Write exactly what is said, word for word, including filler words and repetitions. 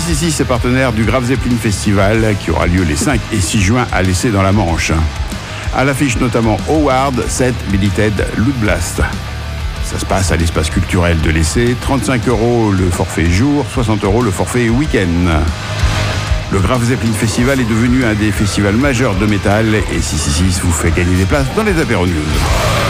six six est partenaire du Graf Zeppelin Festival qui aura lieu les cinq et six juin à l'Essai dans la Manche. À l'affiche notamment Howard, Set, Billy Ted, Loot Blast. Ça se passe à l'espace culturel de l'Essai, trente-cinq euros le forfait jour, soixante euros le forfait week-end. Le Graf Zeppelin Festival est devenu un des festivals majeurs de métal et six cent soixante-six vous fait gagner des places dans les apéros news.